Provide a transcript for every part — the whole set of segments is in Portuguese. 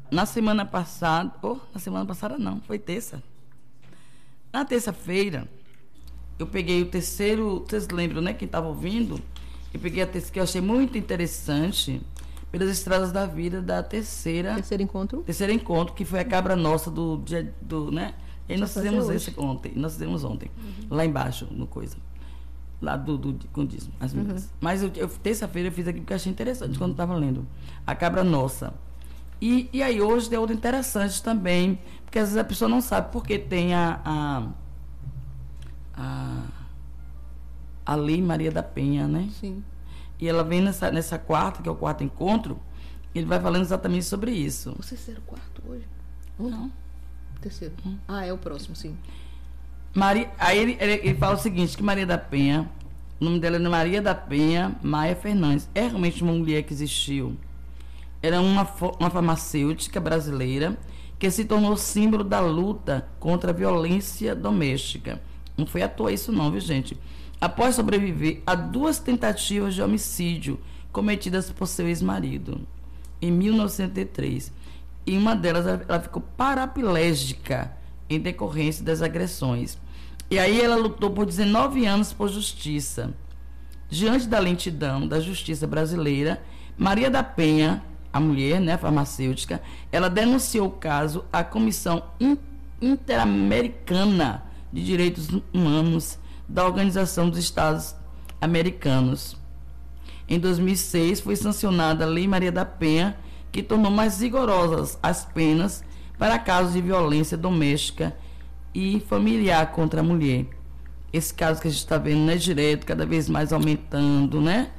na semana passada, não, foi terça. Na terça-feira, eu peguei o terceiro, vocês lembram, né, quem estava ouvindo? Eu peguei a terceira, que eu achei muito interessante, pelas estradas da vida da terceiro encontro, que foi a cabra nossa do dia do, né? E aí nós fizemos ontem, lá embaixo, no coisa. Lá do Condismo, as meninas. Mas terça-feira eu fiz aqui porque achei interessante quando estava lendo. A cabra nossa. E aí hoje tem outra interessante também, porque às vezes a pessoa não sabe porque tem a Lei Maria da Penha, né? Sim. E ela vem nessa quarta, que é o quarto encontro, ele vai falando exatamente sobre isso. O terceiro quarto hoje? Não. Terceiro. É o próximo, sim. Aí ele fala o seguinte, que Maria da Penha, o nome dela é Maria da Penha Maia Fernandes, é realmente uma mulher que existiu. Era uma farmacêutica brasileira que se tornou símbolo da luta contra a violência doméstica. Não foi à toa isso não, viu, gente? Após sobreviver a 2 tentativas de homicídio cometidas por seu ex-marido, em 1903. Em uma delas, ela ficou paraplégica em decorrência das agressões. E aí ela lutou por 19 anos por justiça. Diante da lentidão da justiça brasileira, Maria da Penha, a mulher, né, farmacêutica, ela denunciou o caso à Comissão Interamericana de Direitos Humanos da Organização dos Estados Americanos. Em 2006, foi sancionada a Lei Maria da Penha, que tornou mais rigorosas as penas para casos de violência doméstica e familiar contra a mulher. Esse caso que a gente está vendo, né, direto, cada vez mais aumentando, né?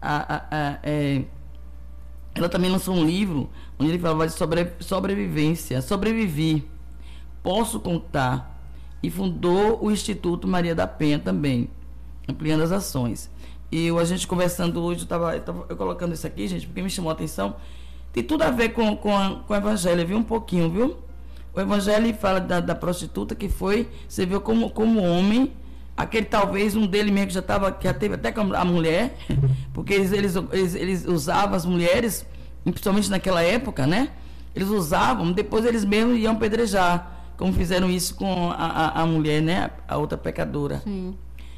Ela também lançou um livro onde ele falava de sobrevivência. Sobrevivi, posso contar. E fundou o Instituto Maria da Penha também, ampliando as ações. E a gente conversando hoje, eu colocando isso aqui, gente, porque me chamou a atenção. Tem tudo a ver com o Evangelho, viu? Um pouquinho, viu? O Evangelho fala da prostituta que foi, você viu como homem, aquele talvez um dele mesmo que já teve até com a mulher, porque eles usavam as mulheres, principalmente naquela época, né? Eles usavam, depois eles mesmos iam apedrejar, como fizeram isso com a mulher, né? A outra pecadora. Sim.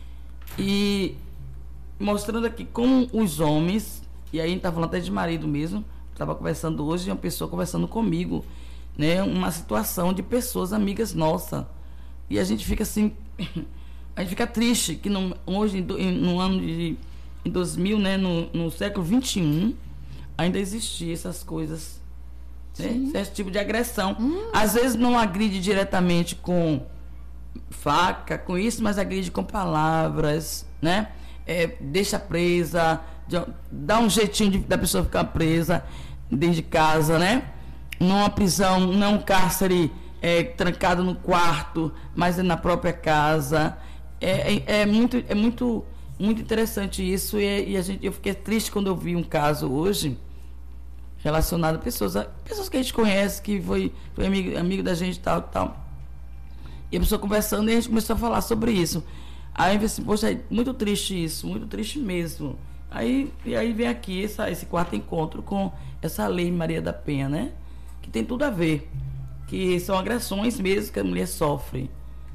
E mostrando aqui como os homens, e aí a gente está falando até de marido mesmo, estava conversando hoje, uma pessoa conversando comigo, né? Uma situação de pessoas amigas nossas. E a gente fica assim, a gente fica triste que hoje, no ano de 2000, né? No século XXI, ainda existiam essas coisas. Né? Esse tipo de agressão. Às vezes não agride diretamente com faca, com isso, mas agride com palavras, né? Deixa presa, dá um jeitinho da pessoa ficar presa dentro de casa, né? Numa prisão, não um cárcere trancado no quarto, mas na própria casa. É muito interessante isso, e eu fiquei triste quando eu vi um caso hoje relacionado a pessoas que a gente conhece, que foi amigo da gente, tal. E a pessoa conversando, e a gente começou a falar sobre isso. Aí eu falei assim, poxa, é muito triste isso, muito triste mesmo. Aí vem aqui esse quarto encontro com essa Lei Maria da Penha, né? Que tem tudo a ver. Que são agressões mesmo que a mulher sofre.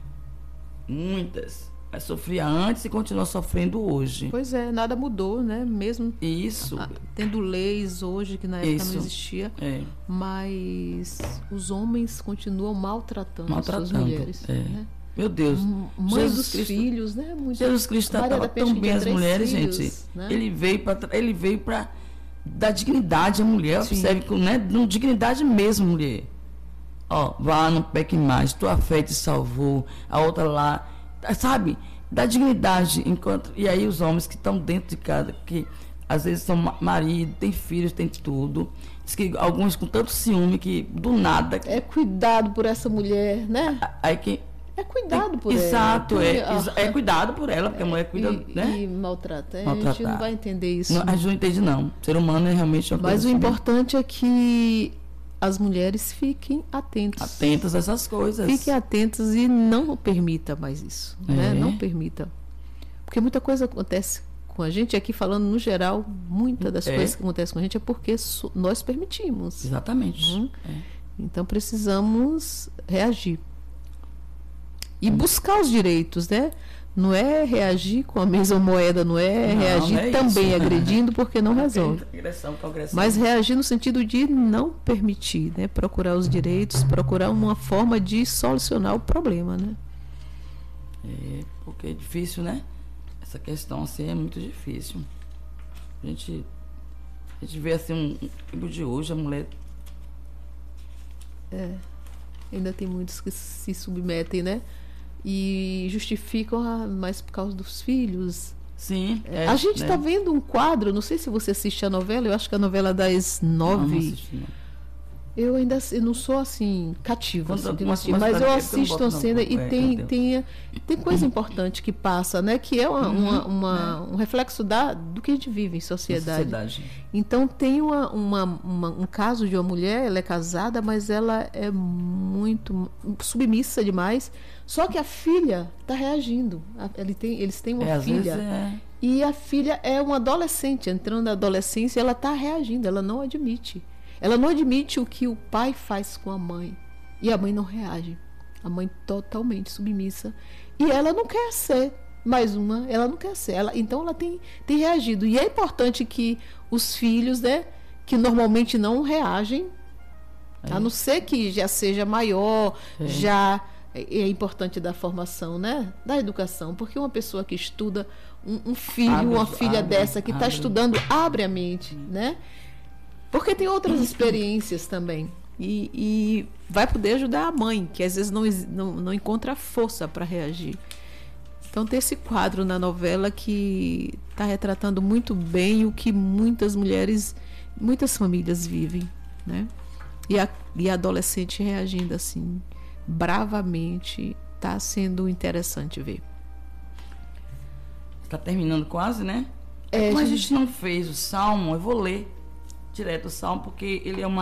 Muitas. Mas sofria antes e continua sofrendo hoje. Pois é, nada mudou, né? Mesmo isso. Tendo leis hoje que na época não existia. Mas os homens continuam maltratando as mulheres. Né? Meu Deus. Mãe Jesus dos Cristo, filhos, né? Jesus Cristo tratava tão bem as mulheres, filhos, gente. Né? Ele veio para dar dignidade à mulher. Observe, né? Dignidade mesmo, mulher. Ó, vá, não peque mais. Tua fé te salvou. A outra lá, sabe? Dá dignidade. E aí os homens que estão dentro de casa, que às vezes são marido, tem filhos, tem tudo. Diz que alguns com tanto ciúme que do nada. É cuidado por essa mulher, né? É cuidado por ela. Exato, é cuidado por ela, porque a mulher cuida, né? E maltrata. A gente não vai entender isso. Não, a gente não entende, não. O ser humano é realmente uma coisa. Mas o importante é que as mulheres fiquem atentas. Atentas a essas coisas. Fiquem atentas e não permita mais isso. Né? Não permita. Porque muita coisa acontece com a gente, aqui falando no geral, muitas das coisas que acontecem com a gente é porque nós permitimos. Exatamente. Então precisamos reagir. E buscar os direitos, né? Não é reagir com a mesma moeda, não é reagir também agredindo, porque não resolve. Mas reagir no sentido de não permitir, né? Procurar os direitos, procurar uma forma de solucionar o problema, né? Porque é difícil, né? Essa questão assim é muito difícil. A gente vê assim um tempo de hoje, a mulher. Ainda tem muitos que se submetem, né? E justificam mais por causa dos filhos. Sim. A gente está vendo um quadro, não sei se você assiste a novela, eu acho que a novela das 9. Não assisti, não. Eu não sou assim cativa, mas eu assisto a cena e tem coisa importante que passa, né? Que é um reflexo do que a gente vive em sociedade. Então tem um caso de uma mulher, ela é casada, mas ela é muito submissa demais. Só que a filha está reagindo. Eles têm uma filha. E a filha é uma adolescente, entrando na adolescência, ela está reagindo, ela não admite. Ela não admite o que o pai faz com a mãe. E a mãe não reage. A mãe totalmente submissa. E ela não quer ser mais uma. Ela não quer ser. Então ela tem reagido. E é importante que os filhos, né, que normalmente não reagem, a não ser que já seja maior, já é importante da formação, né, da educação. Porque uma pessoa que estuda, um filho, uma filha dessa que está estudando, abre a mente, né? Porque tem outras experiências também. E vai poder ajudar a mãe, que às vezes não encontra força para reagir. Então tem esse quadro na novela que está retratando muito bem o que muitas mulheres, muitas famílias vivem, né? E a adolescente reagindo assim, bravamente, está sendo interessante ver. Está terminando quase, né? Como a gente não fez o Salmo, eu vou ler direto o Salmo, porque ele é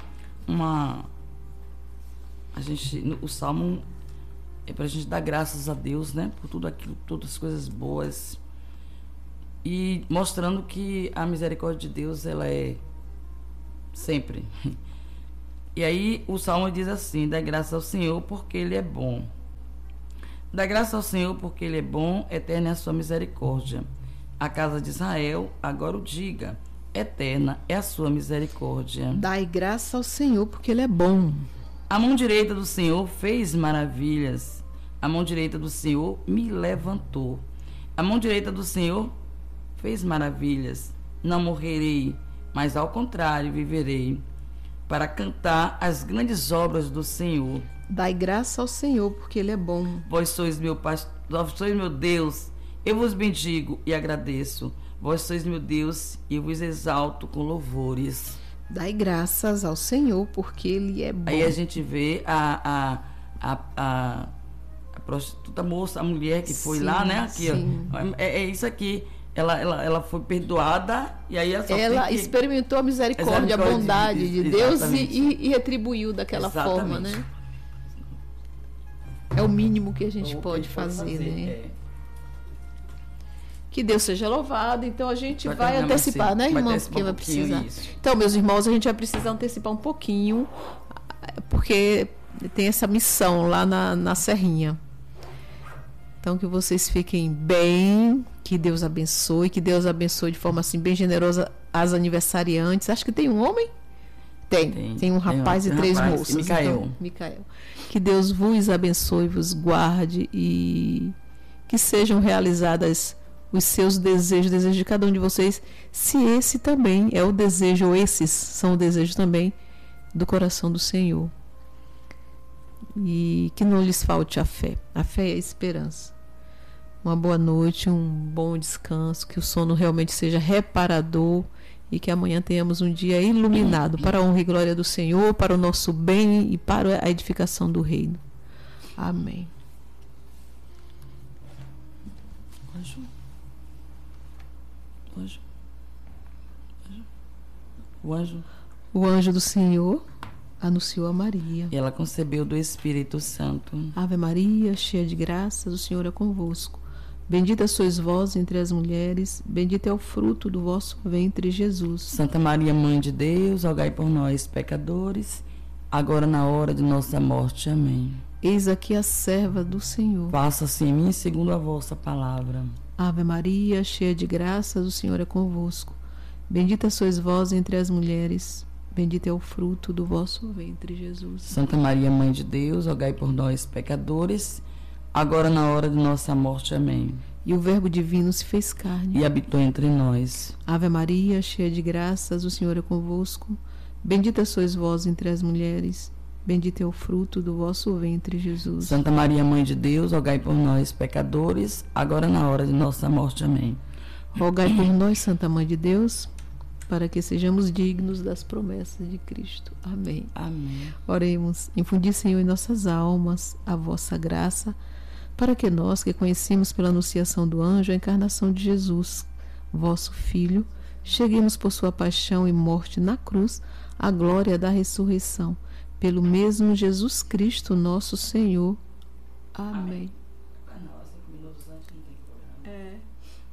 o Salmo é pra gente dar graças a Deus, né, por tudo aquilo, todas as coisas boas, e mostrando que a misericórdia de Deus, ela é sempre. E aí o Salmo diz assim: dá graças ao Senhor porque Ele é bom. Dá graças ao Senhor porque Ele é bom, eterna é a sua misericórdia. A casa de Israel agora o diga: eterna é a sua misericórdia. Dai graça ao Senhor, porque Ele é bom. A mão direita do Senhor fez maravilhas. A mão direita do Senhor me levantou. A mão direita do Senhor fez maravilhas. Não morrerei, mas ao contrário viverei, para cantar as grandes obras do Senhor. Dai graça ao Senhor, porque Ele é bom. Vós sois meu pastor, vós sois meu Deus. Eu vos bendigo e agradeço. Vós sois meu Deus e eu vos exalto com louvores. Dai graças ao Senhor, porque Ele é bom. Aí a gente vê a prostituta moça, a mulher que foi lá, né? Aqui, ó, é isso aqui. Ela foi perdoada e aí ela experimentou a misericórdia, a bondade de Deus e retribuiu daquela forma, né? É o mínimo que a gente pode fazer, né? Que Deus seja louvado. Então a gente vai antecipar, né, irmão? Porque vai precisar. Então, meus irmãos, a gente vai precisar antecipar um pouquinho, porque tem essa missão lá na Serrinha. Então, que vocês fiquem bem, que Deus abençoe de forma assim bem generosa as aniversariantes. Acho que tem um homem? Tem um rapaz e 3 moças. Micael. Que Deus vos abençoe, vos guarde e que sejam realizadas os seus desejos, o desejo de cada um de vocês, se esse também é o desejo, ou esses são o desejo também do coração do Senhor. E que não lhes falte a fé. A fé é a esperança. Uma boa noite, um bom descanso, que o sono realmente seja reparador e que amanhã tenhamos um dia iluminado para a honra e glória do Senhor, para o nosso bem e para a edificação do reino. Amém. O anjo do Senhor anunciou a Maria. E ela concebeu do Espírito Santo. Ave Maria, cheia de graças, o Senhor é convosco. Bendita sois vós entre as mulheres, bendito é o fruto do vosso ventre, Jesus. Santa Maria, Mãe de Deus, rogai por nós, pecadores, agora na hora de nossa morte. Amém. Eis aqui a serva do Senhor. Faça-se em mim segundo a vossa palavra. Ave Maria, cheia de graças, o Senhor é convosco. Bendita sois vós entre as mulheres, bendito é o fruto do vosso ventre, Jesus. Santa Maria, Mãe de Deus, rogai por nós, pecadores, agora na hora de nossa morte. Amém. E o Verbo divino se fez carne e habitou entre nós. Ave Maria, cheia de graças, o Senhor é convosco. Bendita sois vós entre as mulheres, bendito é o fruto do vosso ventre, Jesus. Santa Maria, Mãe de Deus, rogai por nós, pecadores, agora na hora de nossa morte. Amém. Rogai por nós, Santa Mãe de Deus, para que sejamos dignos das promessas de Cristo. Amém. Amém. Oremos. Infundi, Senhor, em nossas almas a vossa graça, para que nós, que conhecemos pela anunciação do anjo a encarnação de Jesus, vosso Filho, cheguemos por sua paixão e morte na cruz à glória da ressurreição. Pelo mesmo Jesus Cristo, nosso Senhor. Amém.